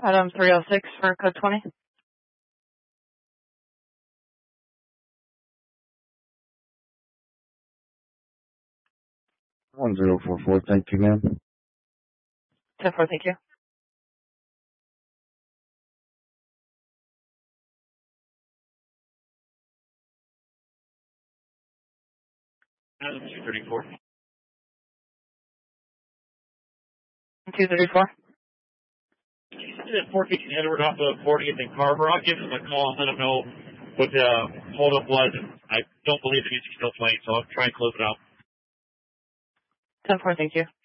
Item 306 for code 20. 1044, thank you, ma'am. 10-4, thank you. Item 234. 234. That 415 Edward off of 40th and Carver. I'll give him a call and let him know what the holdup was. I don't believe the music's still playing, so I'll try and close it out. 10-4, thank you.